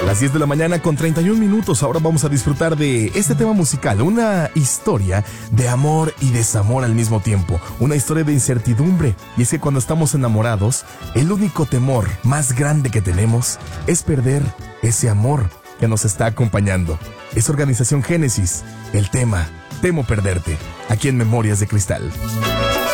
Las 10 de la mañana con 31 minutos. Ahora vamos a disfrutar de este tema musical. Una historia de amor y desamor al mismo tiempo. Una historia de incertidumbre. Y es que cuando estamos enamorados, el único temor más grande que tenemos es perder ese amor que nos está acompañando. Es Organización Génesis. El tema, Temo Perderte. Aquí en Memorias de Cristal.